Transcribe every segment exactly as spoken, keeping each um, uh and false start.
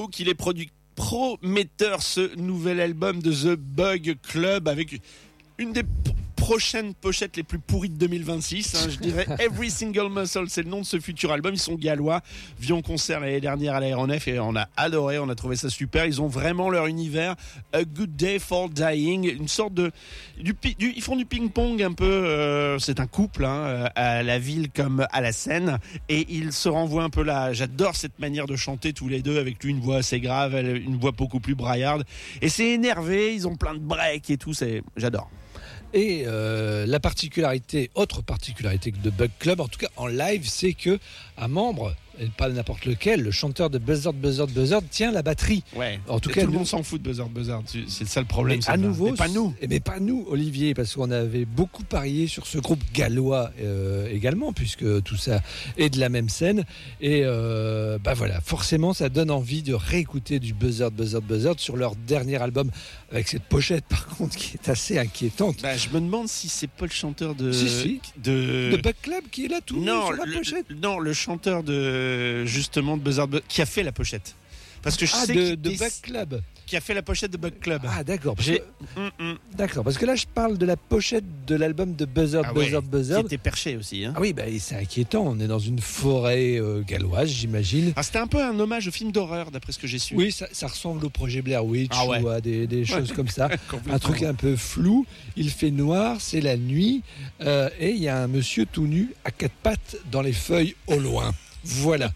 Facebook. Il est produit prometteur, ce nouvel album de The Bug Club, avec une des p- prochaines pochettes les plus pourries de deux mille vingt-six, hein, je dirais. Every Single Muscle, c'est le nom de ce futur album. Ils sont gallois, vus en concert l'année dernière à l'aéronef et on a adoré, on a trouvé ça super. Ils ont vraiment leur univers. A Good Day for Dying, une sorte de, du, du ils font du ping-pong un peu. Euh, c'est un couple, hein, à la ville comme à la scène, et ils se renvoient un peu là. J'adore cette manière de chanter tous les deux, avec lui une voix assez grave, elle, une voix beaucoup plus braillarde, et c'est énervé. Ils ont plein de breaks et tout, c'est, j'adore. Et euh, la particularité, autre particularité de Bug Club, en tout cas en live, c'est que un membre, et pas n'importe lequel, le chanteur de Buzzard, Buzzard, Buzzard, tient la batterie. Ouais. En tout et cas, tout le nous, monde s'en fout de Buzzard, Buzzard. C'est ça le problème. mais à nouveau, mais pas nous. Mais pas nous, Olivier, parce qu'on avait beaucoup parié sur ce groupe gallois euh, également, puisque tout ça est de la même scène. Et euh, bah voilà, forcément, ça donne envie de réécouter du Buzzard, Buzzard, Buzzard sur leur dernier album, avec cette pochette par contre qui est assez inquiétante. Bah, je me demande si c'est pas le chanteur de Si, si. de De Bug Club qui est là tout non, sur la le, pochette. non, le chanteur de justement de Buzzard Buzzard qui a fait la pochette. Parce que je Ah, sais de, qu'il de des- Bug Club. qui a fait la pochette de Bug Club. Ah d'accord. Parce J'ai que, Hum, hum. d'accord, parce que là je parle de la pochette de l'album de Buzzard, Ah ouais, Buzzard, Buzzard. qui était perché aussi, hein. Ah oui, bah, c'est inquiétant. On est dans une forêt euh, galloise, j'imagine. Ah, c'était un peu un hommage au film d'horreur, d'après ce que j'ai su. Oui, ça, ça ressemble au projet Blair Witch Ah ouais. ou à des, des choses Ouais. comme ça. Complètement. Un truc un peu flou. Il fait noir, c'est la nuit, euh, et il y a un monsieur tout nu à quatre pattes dans les feuilles au loin. Voilà.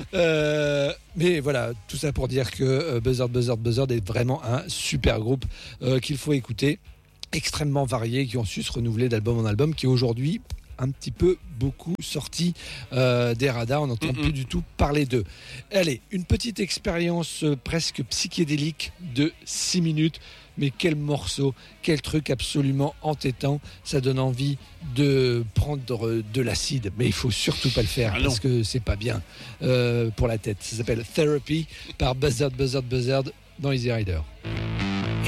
Euh, mais voilà, tout ça pour dire que euh, Buzzard, Buzzard, Buzzard est vraiment un super groupe euh, qu'il faut écouter, extrêmement varié, qui ont su se renouveler d'album en album, qui est aujourd'hui un petit peu beaucoup sorti euh, des radars. On n'entend Mm-mm. plus du tout parler d'eux. Allez, une petite expérience euh, presque psychédélique de six minutes. Mais quel morceau, quel truc absolument entêtant. Ça donne envie de prendre de l'acide. Mais il faut surtout pas le faire Ah non. parce que c'est pas bien euh, pour la tête. Ça s'appelle Therapy par Buzzard, Buzzard, Buzzard dans Easy Rider.